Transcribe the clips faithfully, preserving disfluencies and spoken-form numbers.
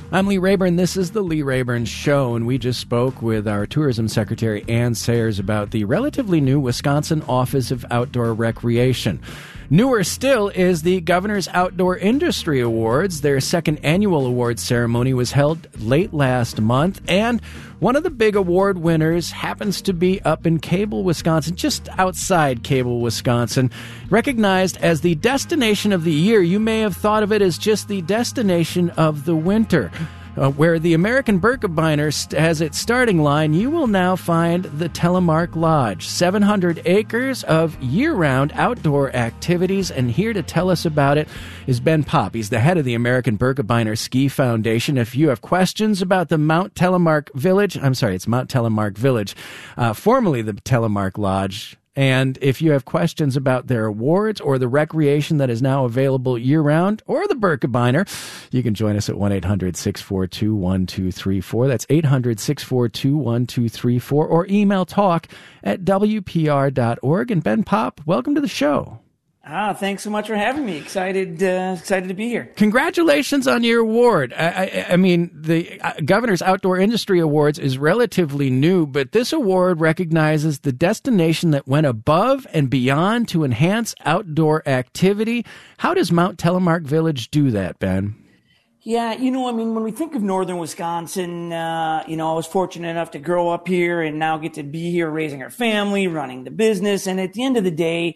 I'm Lee Rayburn. This is the Lee Rayburn Show, and we just spoke with our Tourism Secretary, Ann Sayers, about the relatively new Wisconsin Office of Outdoor Recreation. Newer still is the Governor's Outdoor Industry Awards. Their second annual awards ceremony was held late last month, and one of the big award winners happens to be up in Cable, Wisconsin, just outside Cable, Wisconsin. Recognized as the destination of the year, you may have thought of it as just the destination of the winter. Uh, where the American Birkebeiner st- has its starting line, you will now find the Telemark Lodge. seven hundred acres of year-round outdoor activities, and here to tell us about it is Ben Popp. He's the head of the American Birkebeiner Ski Foundation. If you have questions about the Mount Telemark Village, I'm sorry, it's Mount Telemark Village, uh, formerly the Telemark Lodge, and if you have questions about their awards or the recreation that is now available year-round or the Birkebeiner, you can join us at one eight hundred six four two one two three four. That's eight hundred six four two one two three four, or email talk at w p r dot org. And Ben Popp, welcome to the show. Ah, thanks so much for having me. Excited, uh, excited to be here. Congratulations on your award. I, I, I mean, the Governor's Outdoor Industry Awards is relatively new, but this award recognizes the destination that went above and beyond to enhance outdoor activity. How does Mount Telemark Village do that, Ben? Yeah, you know, I mean, when we think of northern Wisconsin, uh, you know, I was fortunate enough to grow up here and now get to be here raising our family, running the business. And at the end of the day,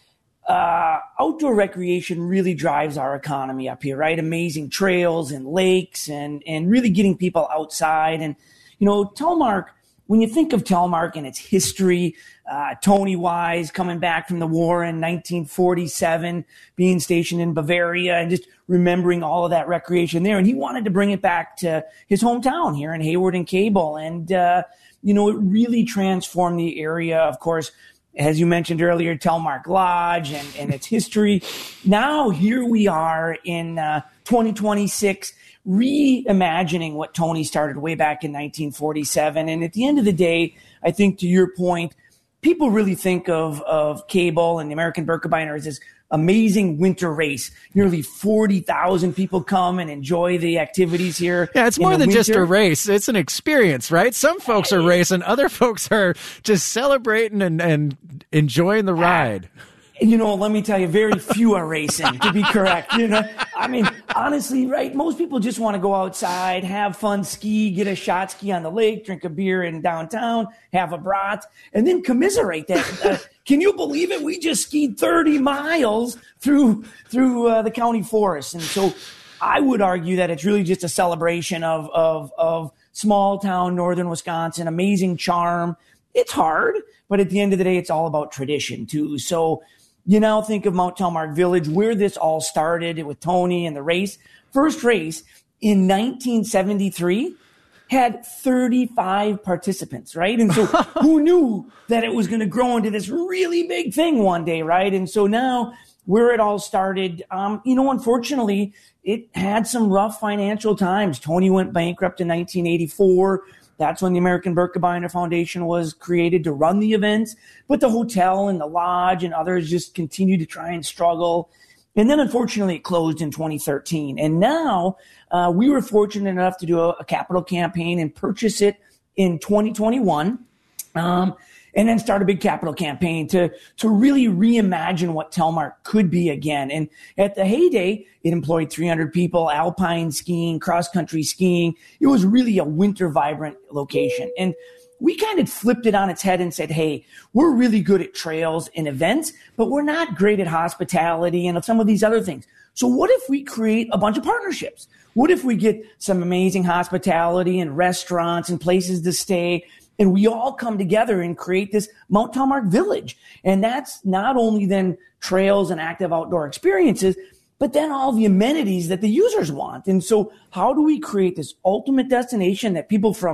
Uh, outdoor recreation really drives our economy up here, right? Amazing trails and lakes and, and really getting people outside. And, you know, Telemark, when you think of Telemark and its history, uh, Tony Wise coming back from the war in nineteen forty-seven, being stationed in Bavaria and just remembering all of that recreation there. And he wanted to bring it back to his hometown here in Hayward and Cable. And, uh, you know, it really transformed the area, of course. As you mentioned earlier, Telemark Lodge and, and its history. Now here we are in uh, twenty twenty-six, reimagining what Tony started way back in nineteen forty-seven. And at the end of the day, I think to your point, people really think of, of Cable and the American Birkebeiner as this amazing winter race. Nearly forty thousand people come and enjoy the activities here. Yeah, it's more than winter. Just a race. It's an experience, right? Some folks are racing. Other folks are just celebrating and, and enjoying the ride. You know, let me tell you, very few are racing, to be correct. You know, I mean, honestly, right? Most people just want to go outside, have fun, ski, get a shot ski on the lake, drink a beer in downtown, have a brat, and then commiserate that. Uh, can you believe it? We just skied thirty miles through through uh, the county forest. And so I would argue that it's really just a celebration of of of small town northern Wisconsin, amazing charm. It's hard, but at the end of the day, it's all about tradition, too. So you now think of Mount Telemark Village, where this all started with Tony and the race. First race in nineteen seventy-three had thirty-five participants, right? And so who knew that it was going to grow into this really big thing one day, right? And so now where it all started, um, you know, unfortunately, it had some rough financial times. Tony went bankrupt in nineteen eighty-four. That's when the American Birkebeiner Foundation was created to run the events. But the hotel and the lodge and others just continued to try and struggle. And then, unfortunately, it closed in twenty thirteen. And now uh, we were fortunate enough to do a, a capital campaign and purchase it in twenty twenty-one. Um, and then start a big capital campaign to, to really reimagine what Telemark could be again. And at the heyday, it employed three hundred people, alpine skiing, cross-country skiing. It was really a winter vibrant location. And we kind of flipped it on its head and said, hey, we're really good at trails and events, but we're not great at hospitality and some of these other things. So what if we create a bunch of partnerships? What if we get some amazing hospitality and restaurants and places to stay, and we all come together and create this Mount Telemark Village? And that's not only then trails and active outdoor experiences, but then all the amenities that the users want. And so how do we create this ultimate destination that people from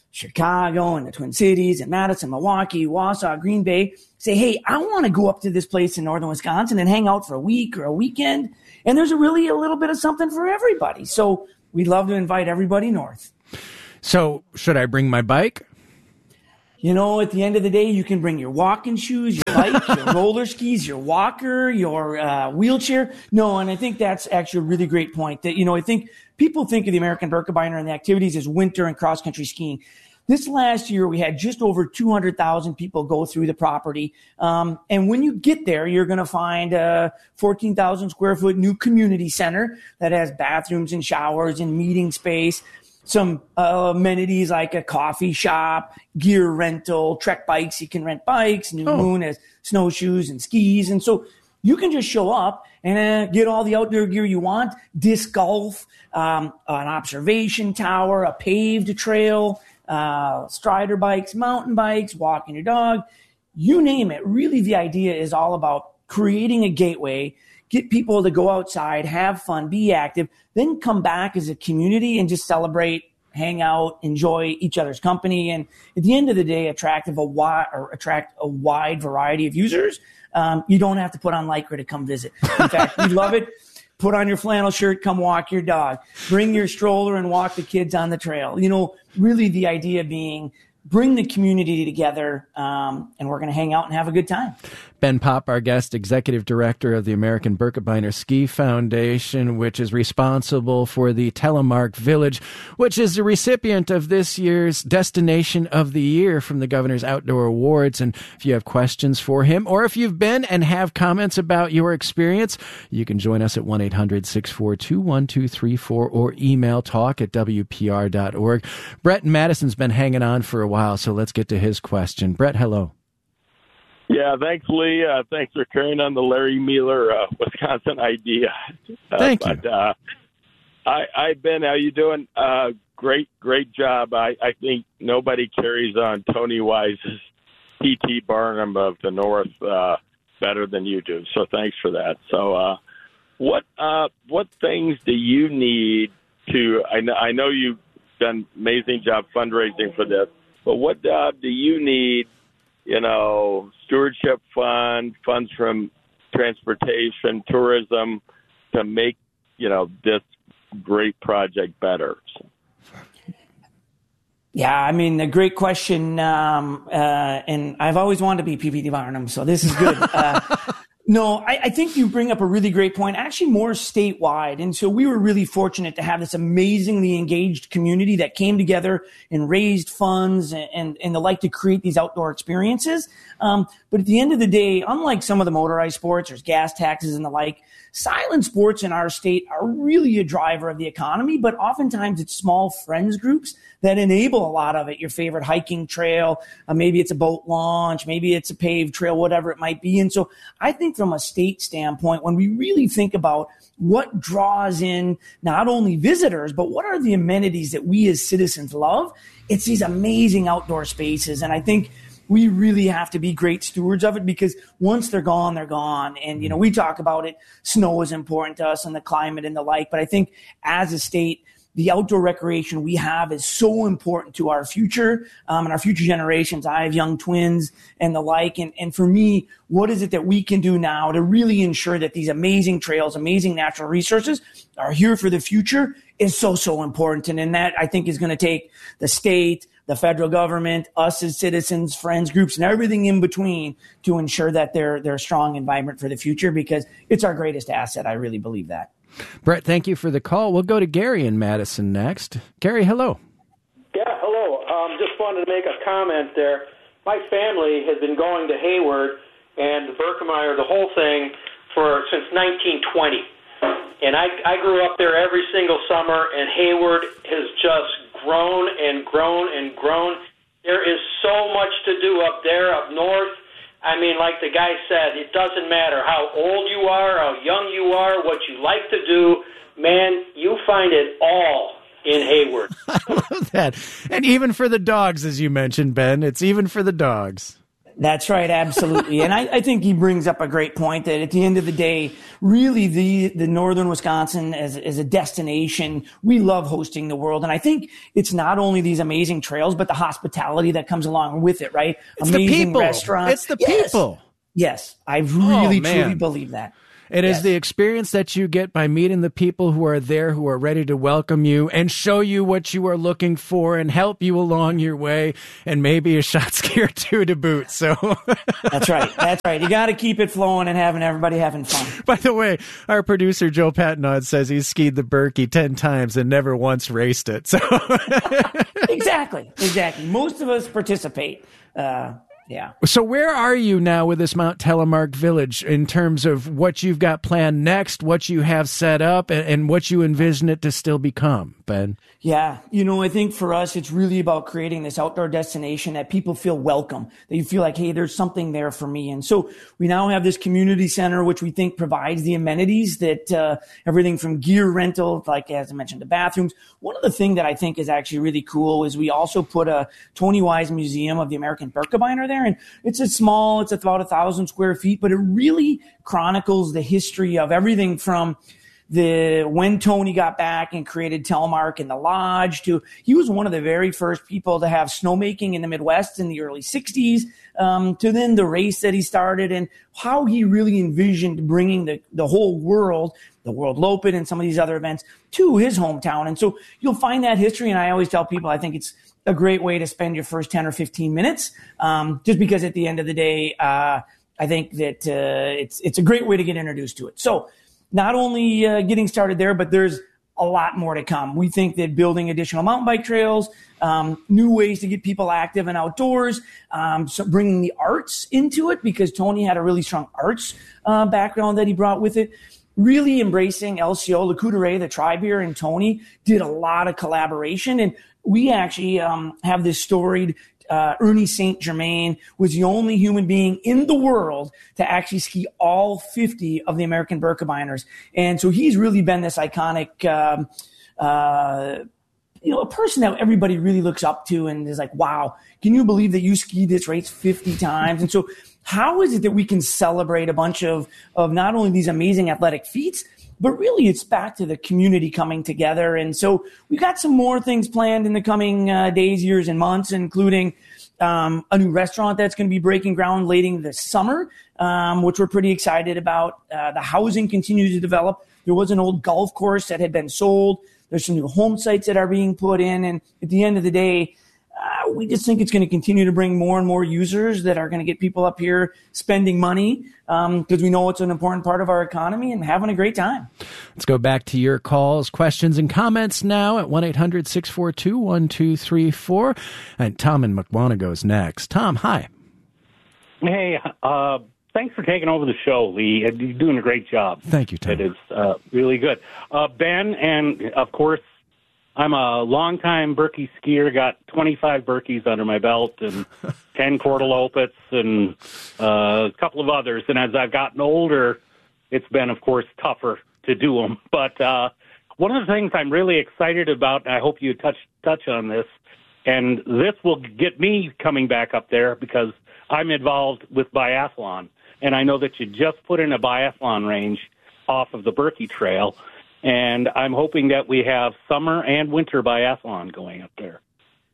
Chicago and the Twin Cities and Madison, Milwaukee, Wausau, Green Bay say, hey, I want to go up to this place in northern Wisconsin and hang out for a week or a weekend. And there's a really a little bit of something for everybody. So we'd love to invite everybody north. So should I bring my bike? you know, at the end of the day, you can bring your walking shoes, your bike, your roller skis, your walker, your uh, wheelchair. No, and I think that's actually a really great point that, you know, I think people think of the American Birkebeiner and the activities as winter and cross-country skiing. This last year, we had just over two hundred thousand people go through the property. Um, and when you get there, you're going to find a fourteen thousand square foot new community center that has bathrooms and showers and meeting space, some uh, amenities like a coffee shop, gear rental, Trek bikes. You can rent bikes. New oh. Moon has snowshoes and skis. And so you can just show up and uh, get all the outdoor gear you want, disc golf, um, an observation tower, a paved trail, uh, strider bikes, mountain bikes, walking your dog, you name it. Really, the idea is all about creating a gateway, get people to go outside, have fun, be active, then come back as a community and just celebrate, hang out, enjoy each other's company, and at the end of the day, attract a wide or attract a wide variety of users. Um, you don't have to put on Lycra to come visit. In fact, we love it. Put on your flannel shirt, come walk your dog. Bring your stroller and walk the kids on the trail. You know, really the idea being bring the community together, um, and we're going to hang out and have a good time. Ben Popp, our guest, Executive Director of the American Birkebeiner Ski Foundation, which is responsible for the Telemark Village, which is the recipient of this year's Destination of the Year from the Governor's Outdoor Awards. And if you have questions for him, or if you've been and have comments about your experience, you can join us at one eight hundred six four two one two three four or email talk at W P R dot org. Brett in Madison's been hanging on for a while, so let's get to his question. Brett, hello. Yeah, thanks, Lee. Uh, thanks for carrying on the Larry Mueller, uh, Wisconsin idea. Uh, Thank but, you. Uh, I, I've been, how you doing? Uh, great, great job. I, I think nobody carries on Tony Wise's P T Barnum of the North uh, better than you do. So thanks for that. So uh, what uh, what things do you need to, I know, I know you've done an amazing job fundraising for this, but what uh, do you need, you know, stewardship fund, funds from transportation, tourism, to make, you know, this great project better? Yeah, I mean, a great question. Um, uh, and I've always wanted to be P P T Barnum, so this is good. Uh, no, I, I think you bring up a really great point, actually more statewide. And so we were really fortunate to have this amazingly engaged community that came together and raised funds and, and, and the like to create these outdoor experiences. Um, but at the end of the day, unlike some of the motorized sports, there's gas taxes and the like, silent sports in our state are really a driver of the economy, but oftentimes it's small friends groups that enable a lot of it. Your favorite hiking trail, uh, maybe it's a boat launch, maybe it's a paved trail, whatever it might be. And so I think from a state standpoint, when we really think about what draws in not only visitors, but what are the amenities that we as citizens love, it's these amazing outdoor spaces. And I think we really have to be great stewards of it, because once they're gone, they're gone. And, you know, we talk about it. Snow is important to us and the climate and the like. But I think as a state, the outdoor recreation we have is so important to our future um, and our future generations. I have young twins and the like. And, and for me, what is it that we can do now to really ensure that these amazing trails, amazing natural resources are here for the future is so, so important. And in that, I think, is going to take the state, the federal government, us as citizens, friends groups, and everything in between to ensure that they're they're strong and vibrant for the future, because it's our greatest asset. I really believe that. Brett, thank you for the call. We'll go to Gary in Madison next. Gary, hello. Yeah, hello. Um, just wanted to make a comment there. My family has been going to Hayward and the Birkebeiner, the whole thing, for since nineteen twenty. And I, I grew up there every single summer, and Hayward has just grown and grown and grown. There is so much to do up there, up north. I mean, like the guy said, it doesn't matter how old you are, how young you are, what you like to do. Man, you find it all in Hayward. I love that. And even for the dogs, as you mentioned, Ben, it's even for the dogs. That's right, absolutely. And I, I think he brings up a great point that at the end of the day, really the, the northern Wisconsin as, as a destination, we love hosting the world. And I think it's not only these amazing trails, but the hospitality that comes along with it, right? It's amazing the people. restaurants. It's the yes. people. Yes, I really, oh, truly believe that. It Yes. is the experience that you get by meeting the people who are there, who are ready to welcome you and show you what you are looking for and help you along your way, and maybe a shot ski or two to boot. So That's right. That's right. You got to keep it flowing and having everybody having fun. By the way, our producer Joe Patnod says he's skied the Berkey ten times and never once raced it. So Exactly. Exactly. Most of us participate. Uh, yeah. So where are you now with this Mount Telemark Village in terms of what you've got planned next, what you have set up, and, and what you envision it to still become, Ben? Yeah. You know, I think for us, it's really about creating this outdoor destination that people feel welcome, that you feel like, hey, there's something there for me. And so we now have this community center, which we think provides the amenities that uh, everything from gear rental, like as I mentioned, the bathrooms. One of the things that I think is actually really cool is we also put a Tony Wise Museum of the American Birkebeiner there. And it's a small, it's about a thousand square feet, but it really chronicles the history of everything from the when Tony got back and created Telemark and the lodge to he was one of the very first people to have snowmaking in the Midwest in the early sixties, um, to then the race that he started and how he really envisioned bringing the, the whole world, the World Lopen and some of these other events to his hometown. And so you'll find that history. And I always tell people, I think it's a great way to spend your first ten or fifteen minutes, um, just because at the end of the day, uh, I think that uh, it's it's a great way to get introduced to it. So not only uh, getting started there, but there's a lot more to come. We think that building additional mountain bike trails, um, new ways to get people active and outdoors, um, so bringing the arts into it because Tony had a really strong arts uh, background that he brought with it. Really embracing L C O, Le Coudray, the tribe here, and Tony did a lot of collaboration. And we actually um, have this storied Uh, Ernie Saint Germain was the only human being in the world to actually ski all fifty of the American Birkebeiners. And so he's really been this iconic, um, uh, you know, a person that everybody really looks up to and is like, wow, can you believe that you skied this race fifty times? And so how is it that we can celebrate a bunch of, of not only these amazing athletic feats, but really it's back to the community coming together. And so we've got some more things planned in the coming uh, days, years, and months, including um, a new restaurant that's going to be breaking ground late this summer, um, which we're pretty excited about. Uh, the housing continues to develop. There was an old golf course that had been sold. There's some new home sites that are being put in. And at the end of the day, Uh, we just think it's going to continue to bring more and more users that are going to get people up here spending money because um, we know it's an important part of our economy and having a great time. Let's go back to your calls, questions, and comments now at one eight hundred six four two one two three four. And Tom in McWanago's next. Tom, hi. Hey, uh, thanks for taking over the show, Lee. You're doing a great job. Thank you, Tom. It is uh, really good. Uh, Ben, and of course, I'm a longtime Berkey skier, got twenty-five Berkeys under my belt and ten Quartalopets and uh, a couple of others. And as I've gotten older, it's been, of course, tougher to do them. But uh, one of the things I'm really excited about, and I hope you touch, touch on this, and this will get me coming back up there because I'm involved with biathlon. And I know that you just put in a biathlon range off of the Berkey Trail. And I'm hoping that we have summer and winter biathlon going up there.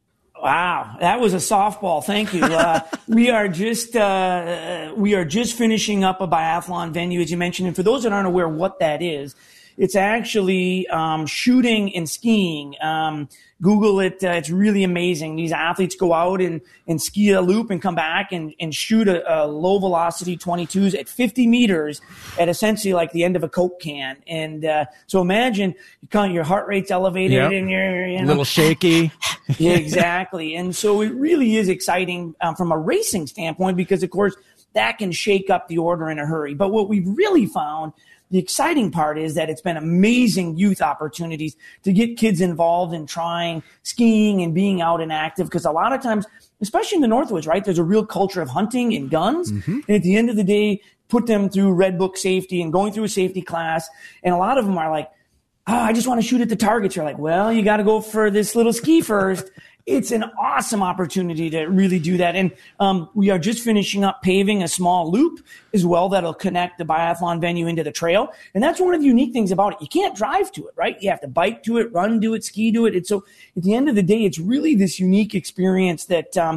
Wow, that was a softball. Thank you. Uh, we are just uh, we are just finishing up a biathlon venue, as you mentioned. And for those that aren't aware what that is, it's actually um, shooting and skiing. Um, Google it. Uh, it's really amazing. These athletes go out and, and ski a loop and come back and, and shoot a, a low velocity twenty-twos at fifty meters at essentially like the end of a Coke can. And uh, so imagine you kind of, your heart rate's elevated Yep. and you're you know, a little shaky. Yeah, exactly. And so it really is exciting um, from a racing standpoint because, of course, that can shake up the order in a hurry. But what we've really found, the exciting part is that it's been amazing youth opportunities to get kids involved in trying skiing and being out and active because a lot of times, especially in the Northwoods, right, there's a real culture of hunting and guns. Mm-hmm. And at the end of the day, put them through Red Book safety and going through a safety class. And a lot of them are like, oh, I just want to shoot at the targets. You're like, well, you got to go for this little ski first. It's an awesome opportunity to really do that. And um, we are just finishing up paving a small loop as well that'll connect the biathlon venue into the trail. And that's one of the unique things about it. You can't drive to it, right? You have to bike to it, run to it, ski to it. And so at the end of the day, it's really this unique experience that um,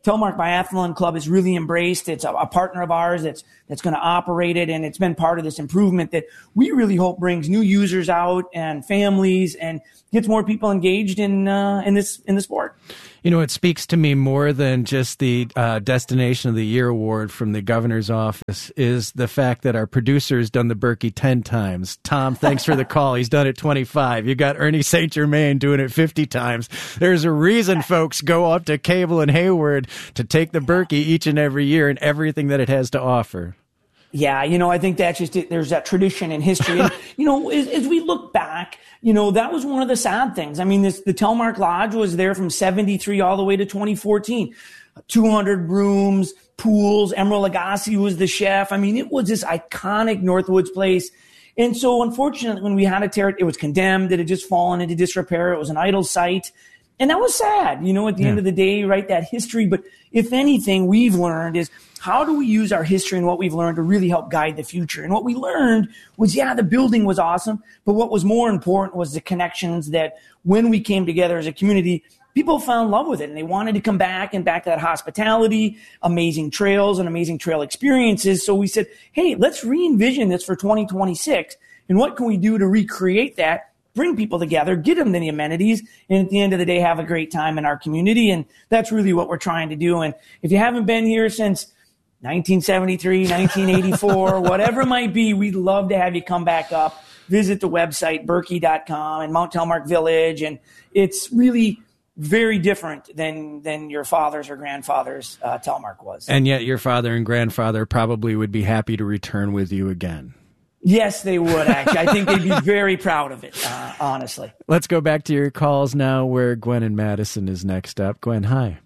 Telemark Biathlon Club is really embraced. It's a, a partner of ours that's that's going to operate it, and it's been part of this improvement that we really hope brings new users out and families and gets more people engaged in uh, in this in the sport. You know, it speaks to me more than just the uh, Destination of the Year award from the governor's office is the fact that our producer's done the Berkey ten times. Tom, thanks for the call. He's done it twenty-five. You got Ernie Saint Germain doing it fifty times. There's a reason folks go up to Cable and Hayward to take the Berkey each and every year and everything that it has to offer. Yeah, you know, I think that's just it. There's that tradition in history. And, you know, as, as we look back, you know, that was one of the sad things. I mean, this, the Telemark Lodge was there from seventy-three all the way to twenty fourteen. two hundred rooms, pools. Emeril Lagasse was the chef. I mean, it was this iconic Northwoods place. And so, unfortunately, when we had to tear it, it was condemned. It had just fallen into disrepair. It was an idle site. And that was sad, you know, at the yeah. end of the day, right, that history. But if anything we've learned is how do we use our history and what we've learned to really help guide the future? And what we learned was, yeah, the building was awesome, but what was more important was the connections that when we came together as a community, people found love with it and they wanted to come back and back to that hospitality, amazing trails and amazing trail experiences. So we said, hey, let's re-envision this for twenty twenty-six. And what can we do to recreate that? Bring people together, get them the amenities, and at the end of the day, have a great time in our community. And that's really what we're trying to do. And if you haven't been here since nineteen seventy-three, nineteen eighty-four, whatever it might be, we'd love to have you come back up, visit the website, berkey dot com and Mount Telemark Village. And it's really very different than than your father's or grandfather's uh, Telemark was. And yet your father and grandfather probably would be happy to return with you again. Yes, they would, actually. I think they'd be very proud of it, uh, honestly. Let's go back to your calls now where Gwen in Madison is next up. Gwen, hi.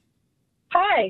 Hi.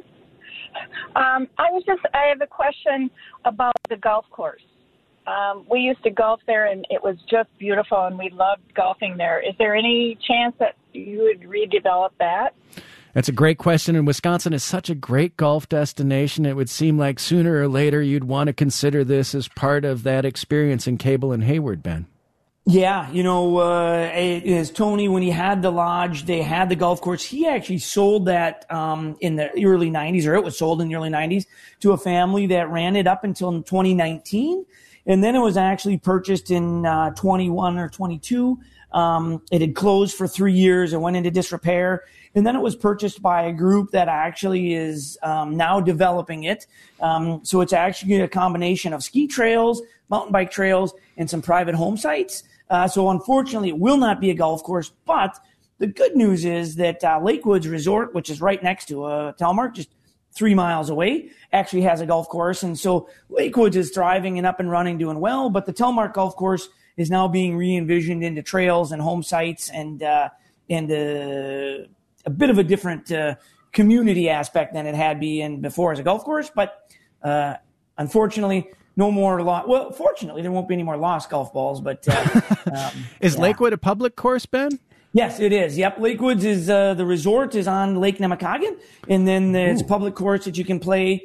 um, I was just, I have a question about the golf course. Um, we used to golf there, and it was just beautiful, and we loved golfing there. Is there any chance that you would redevelop that? That's a great question, and Wisconsin is such a great golf destination. It would seem like sooner or later you'd want to consider this as part of that experience in Cable and Hayward, Ben. Yeah, you know, uh, it is Tony, when he had the lodge, they had the golf course. He actually sold that um, in the early nineties, or it was sold in the early nineties, to a family that ran it up until twenty nineteen. And then it was actually purchased in uh, twenty-one or twenty-two. Um, it had closed for three years and went into disrepair. And then it was purchased by a group that actually is um, now developing it. Um, so it's actually a combination of ski trails, mountain bike trails, and some private home sites. Uh, so unfortunately, it will not be a golf course. But the good news is that uh, Lakewoods Resort, which is right next to uh, Telemark, just three miles away, actually has a golf course. And so Lakewoods is thriving and up and running, doing well. But the Telemark golf course is now being re-envisioned into trails and home sites and uh, and uh, a bit of a different uh, community aspect than it had been before as a golf course. But uh, unfortunately, no more lost. Well, fortunately, there won't be any more lost golf balls. But uh, um, is yeah. Lakewood a public course, Ben? Yes, it is. Yep, Lakewoods is uh, the resort is on Lake Nemacolin, and then uh, it's a public course that you can play.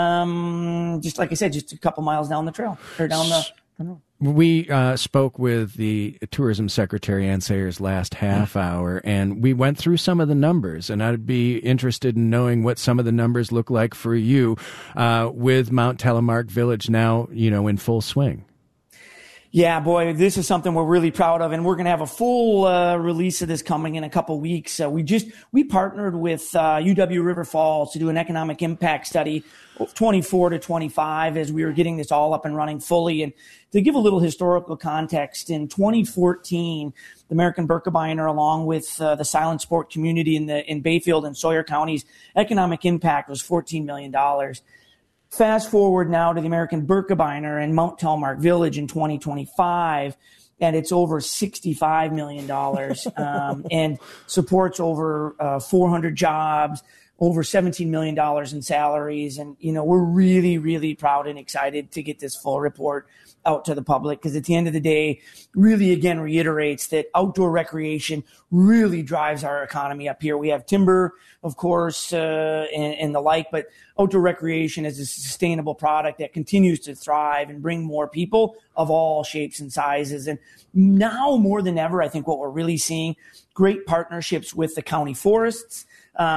Um, just like I said, just a couple miles down the trail or down the. We uh, spoke with the tourism secretary, Ann Sayers, last half hour, and we went through some of the numbers, and I'd be interested in knowing what some of the numbers look like for you uh, with Mount Telemark Village now, you know, in full swing. Yeah, boy, this is something we're really proud of, and we're going to have a full uh, release of this coming in a couple weeks. Uh, we just we partnered with uh, U W River Falls to do an economic impact study, twenty-four to twenty-five, as we were getting this all up and running fully. And to give a little historical context, in twenty fourteen, the American Birkebeiner, along with uh, the silent sport community in the in Bayfield and Sawyer counties, economic impact was fourteen million dollars. Fast forward now to the American Birkebeiner and Mount Telemark Village in twenty twenty-five, and it's over sixty-five million dollars um, and supports over uh, four hundred jobs, over seventeen million dollars in salaries. And, you know, we're really, really proud and excited to get this full report out to the public, because at the end of the day, really, again, reiterates that outdoor recreation really drives our economy up here. We have timber, of course, uh, and, and the like, but outdoor recreation is a sustainable product that continues to thrive and bring more people of all shapes and sizes. And now more than ever, I think what we're really seeing, great partnerships with the county forests. Um,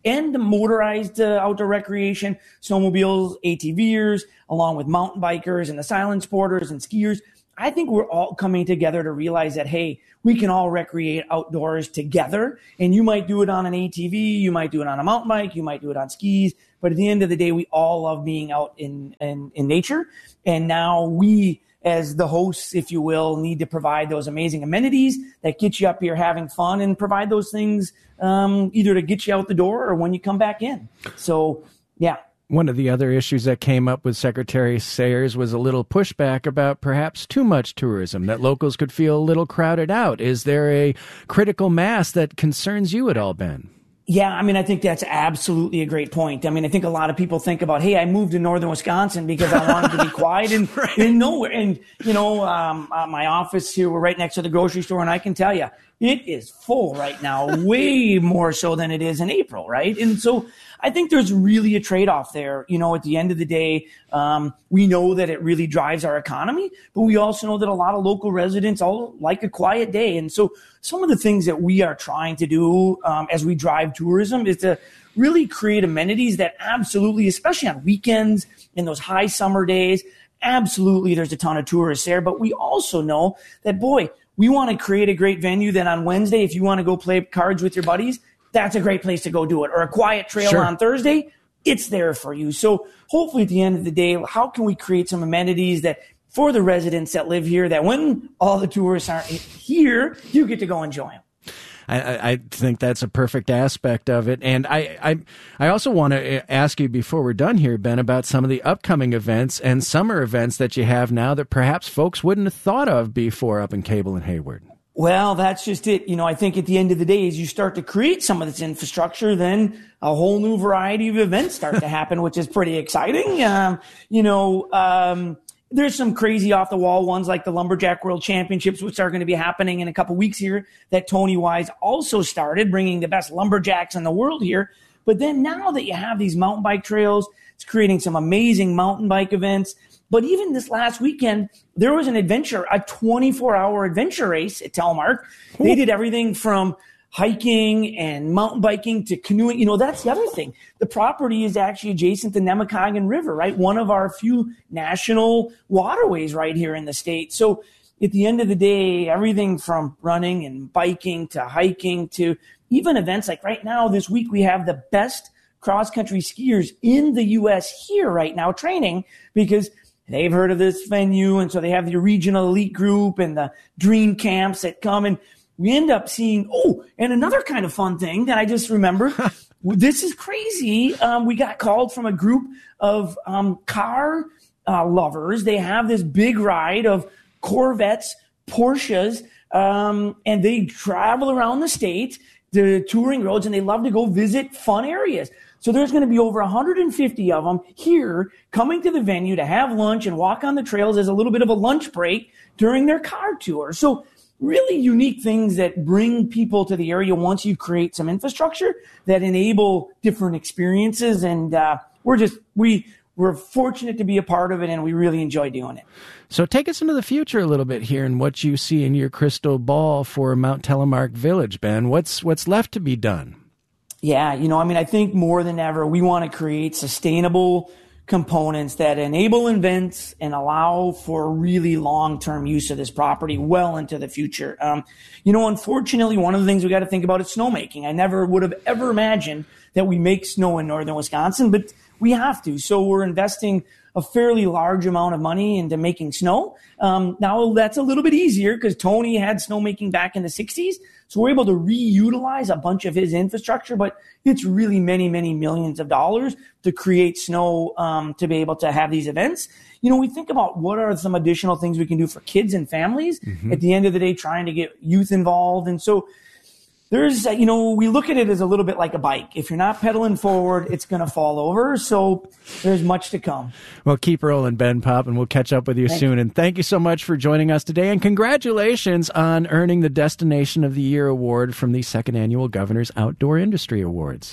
and the motorized uh, outdoor recreation, snowmobiles, A T Vers, along with mountain bikers and the silent sporters and skiers. I think we're all coming together to realize that, hey, we can all recreate outdoors together. And you might do it on an A T V, you might do it on a mountain bike, you might do it on skis. But at the end of the day, we all love being out in, in, in nature. And now we, as the hosts, if you will, need to provide those amazing amenities that get you up here having fun and provide those things um, either to get you out the door or when you come back in. So, yeah. One of the other issues that came up with Secretary Sayers was a little pushback about perhaps too much tourism, that locals could feel a little crowded out. Is there a critical mass that concerns you at all, Ben? Yeah, I mean, I think that's absolutely a great point. I mean, I think a lot of people think about, hey, I moved to northern Wisconsin because I wanted to be quiet and, right. and nowhere. And, you know, um, uh, my office here, we're right next to the grocery store, and I can tell you, it is full right now, way more so than it is in April, right? And so I think there's really a trade-off there. You know, at the end of the day, um, we know that it really drives our economy, but we also know that a lot of local residents all like a quiet day. And so some of the things that we are trying to do um, as we drive tourism is to really create amenities that absolutely, especially on weekends in those high summer days, absolutely there's a ton of tourists there. But we also know that, boy, we want to create a great venue that on Wednesday, if you want to go play cards with your buddies, that's a great place to go do it. Or a quiet trail sure. on Thursday, it's there for you. So hopefully at the end of the day, how can we create some amenities that for the residents that live here, that when all the tourists aren't here, you get to go enjoy them. I, I think that's a perfect aspect of it. And I, I, I also want to ask you before we're done here, Ben, about some of the upcoming events and summer events that you have now that perhaps folks wouldn't have thought of before up in Cable and Hayward. Well, that's just it. You know, I think at the end of the day, as you start to create some of this infrastructure, then a whole new variety of events start to happen, which is pretty exciting. Um, you know, um, there's some crazy off the wall ones like the Lumberjack World Championships, which are going to be happening in a couple weeks here, that Tony Wise also started, bringing the best lumberjacks in the world here. But then now that you have these mountain bike trails, it's creating some amazing mountain bike events. But even this last weekend, there was an adventure, a twenty-four hour adventure race at Telemark. Cool. They did everything from hiking and mountain biking to canoeing. You know, that's the other thing. The property is actually adjacent to Nemacolin River, right? One of our few national waterways right here in the state. So at the end of the day, everything from running and biking to hiking to even events like right now, this week, we have the best cross-country skiers in the U S here right now training because they've heard of this venue. And so they have the regional elite group and the dream camps that come, and we end up seeing, oh, and another kind of fun thing that I just remembered. This is crazy. Um, we got called from a group of um, car uh, lovers. They have this big ride of Corvettes, Porsches, um, and they travel around the state, the touring roads, and they love to go visit fun areas. So there's going to be over one hundred fifty of them here coming to the venue to have lunch and walk on the trails as a little bit of a lunch break during their car tour. So really unique things that bring people to the area once you create some infrastructure that enable different experiences. And uh, we're just, we, we're fortunate to be a part of it, and we really enjoy doing it. So take us into the future a little bit here and what you see in your crystal ball for Mount Telemark Village, Ben. What's, what's left to be done? Yeah, you know, I mean, I think more than ever, we want to create sustainable components that enable events and allow for really long-term use of this property well into the future. Um, you know, unfortunately, one of the things we got to think about is snowmaking. I never would have ever imagined that we make snow in northern Wisconsin, but we have to. So we're investing a fairly large amount of money into making snow. Um, now that's a little bit easier because Tony had snowmaking back in the sixties. So we're able to reutilize a bunch of his infrastructure, but it's really many, many millions of dollars to create snow um, to be able to have these events. You know, we think about what are some additional things we can do for kids and families. Mm-hmm. At the end of the day, trying to get youth involved. And so there's, you know, we look at it as a little bit like a bike. If you're not pedaling forward, it's going to fall over. So there's much to come. Well, keep rolling, Ben Popp, and we'll catch up with you Thank soon. you. And thank you so much for joining us today. And congratulations on earning the Destination of the Year award from the second annual Governor's Outdoor Industry Awards.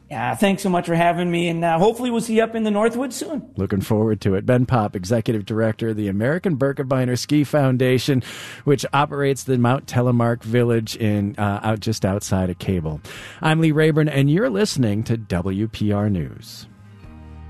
Yeah, thanks so much for having me, and uh, hopefully we'll see you up in the Northwoods soon. Looking forward to it. Ben Popp, Executive Director of the American Birkebeiner Ski Foundation, which operates the Mount Telemark Village in uh, out just outside of Cable. I'm Lee Rayburn, and you're listening to W P R News.